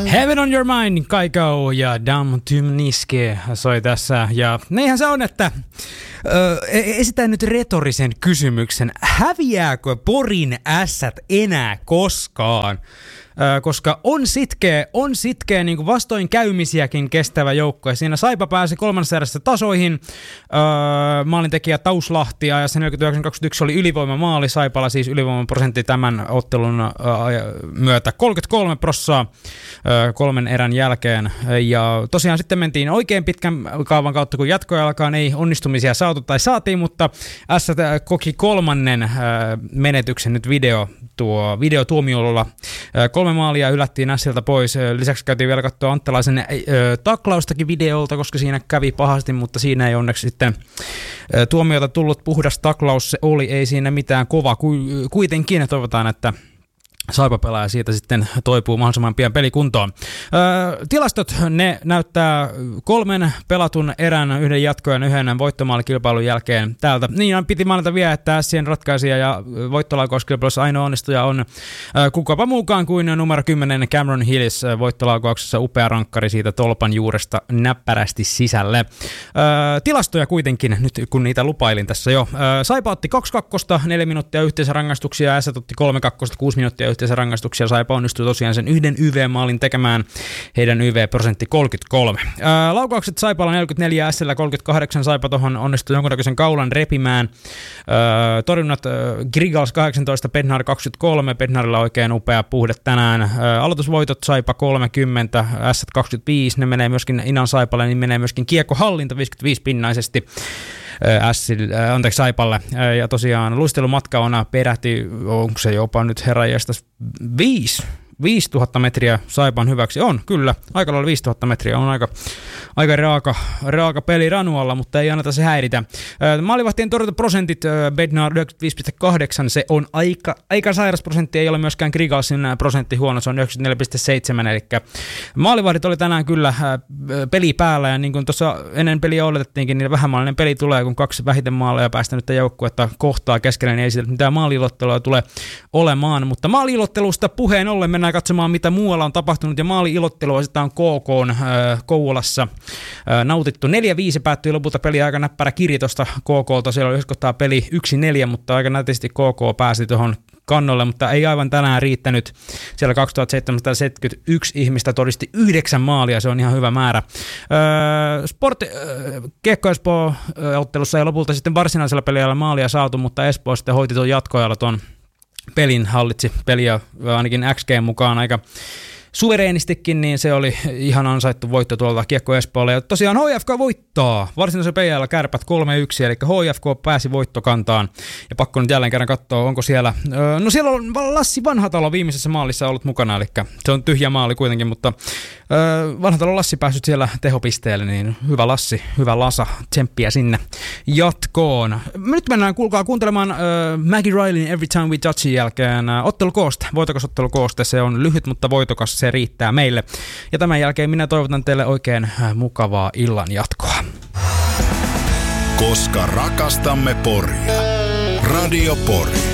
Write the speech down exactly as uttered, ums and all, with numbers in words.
Heaven on your mind, Kaiko ja Dam Tymniske soi tässä. Ja niinhän se on, että ö, esitän nyt retorisen kysymyksen. Häviääkö Porin ässät enää koskaan? Ö, koska on sitkeä, on sitkeä niin kuin vastoinkäymisiäkin kestävä joukko. Ja siinä Saipa pääsi kolmannessa erässä tasoihin. Ö, maalintekijä Tauslahti ajassa neljäkymmentäyhdeksän kaksikymmentäyksi oli ylivoimamaali. Saipalla siis ylivoimaprosentti tämän ottelun ö, myötä kolmekymmentäkolme prosenttia kolmen erän jälkeen. Ja tosiaan sitten mentiin oikein pitkän kaavan kautta, kun jatkoajallakaan ei onnistumisia saatu tai saatiin, mutta S koki kolmannen menetyksen nyt video, tuo videotuomiolla. Kolme maalia ylättiin Siltä pois. Lisäksi käytiin vielä katsoa Anttalaisen taklaustakin videolta, koska siinä kävi pahasti, mutta siinä ei onneksi sitten tuomiota tullut. Puhdas taklaus se oli, ei siinä mitään, kova kuitenkin. Toivotaan, että Saipa-pelaaja siitä sitten toipuu mahdollisimman pian pelikuntoon. Öö, tilastot, ne näyttää kolmen pelatun erän, yhden jatkojen, yhden voittomaalikilpailun jälkeen täältä. Niin, piti mainita vielä, että Sien ratkaisija ja voittolaukauskilpailussa ainoa onnistuja on öö, kukapa muukaan kuin numero kymmenen Cameron Hillis voittolaukauksessa, upea rankkari siitä tolpan juuresta näppärästi sisälle. Öö, tilastoja kuitenkin, nyt kun niitä lupailin tässä jo. Öö, Saipa otti kaksi kakkosta, neljä minuuttia yhteensä rangaistuksia, ja S otti kolme kakkosta, kuusi minuuttia yhteensä rangaistuksia. Saipa onnistui tosiaan sen yhden Y V-maalin tekemään, heidän Y V-prosentti kolmekymmentäkolme. Ää, laukaukset Saipalla neljäkymmentäneljä, S:llä kolmekymmentäkahdeksan, Saipa tuohon onnistui jonkunnäköisen kaulan repimään. Ää, torjunnat ää, Grigals kahdeksantoista, Bednar kaksikymmentäkolme, Bednarilla oikein upea puhde tänään. Ää, aloitusvoitot Saipa kolmekymmentä, S kaksikymmentäviisi, ne menee myöskin Inan Saipalle, niin menee myöskin kiekkohallinta viisikymmentäviisi pinnaisesti. Ässil, äh, anteeksi Saipalle. Äh, ja tosiaan luistelumatka on peräti, onko se jopa nyt herranjestas, viisi. viisituhatta metriä Saipan hyväksi. On, kyllä. Aika lailla viisituhatta metriä. On aika, aika raaka, raaka peli Ranualla, mutta ei anneta se häiritä. Äh, maalivahtien torjuntaprosentit, äh, Bednar yhdeksänkymmentäviisi pilkku kahdeksan, se on aika, aika sairas prosentti. Ei ole myöskään Grigalsin prosentti huono, se on yhdeksänkymmentäneljä pilkku seitsemän. Eli maalivahdit oli tänään kyllä äh, peli päällä, ja niin kuin tuossa ennen peliä oletettiinkin, niin vähänmaalinen peli tulee, kun kaksi vähiten maaleja päästänyttä joukkuetta kohtaa keskellä, niin ei siitä mitään maaliilottelua tule olemaan. Mutta maaliilottelusta puheen ollen mennään katsomaan, mitä muualla on tapahtunut, ja maali-ilottelua sitä on K K:n äh, Kouvolassa äh, nautittu. neljä viisi päättyi lopulta peli, aika näppärä kirja tuosta K K:lta, siellä oli yhdessä kohtaa peli yksi neljä, mutta aika nätisti K K pääsi tuohon kannolle, mutta ei aivan tänään riittänyt. Siellä kaksituhattaseitsemänsataaseitsemänkymmentäyksi ihmistä todisti yhdeksän maalia, se on ihan hyvä määrä. Öö, Sport, öö, Kiekko Espoo ottelussa ei lopulta sitten varsinaisella peliajalla maalia saatu, mutta Espoo sitten hoiti tuon jatkoajalla tuon pelin, hallitsi peliä ainakin X G mukaan aika suvereenistikin, niin se oli ihan ansaittu voitto tuolta Kiekko Espoolle. Ja tosiaan H F K voittaa varsinaisella P L Kärpät kolme yksi, eli H F K pääsi voittokantaan. Ja pakko nyt jälleen kerran katsoa, onko siellä... No siellä on Lassi Vanhatalo viimeisessä maalissa ollut mukana, eli se on tyhjä maali kuitenkin, mutta Vanhatalo Lassi päässyt siellä tehopisteelle, niin hyvä Lassi, hyvä Lasa, tsemppiä sinne jatkoon. Nyt mennään, kuulkaa, kuuntelemaan Maggie Rileyn Every Time We Touchin jälkeen ottelukooste, voitokas ottelukooste, se on lyhyt, mutta voitokas, se riittää meille. Ja tämän jälkeen minä toivotan teille oikein mukavaa illan jatkoa. Koska rakastamme Poria. Radio Pori.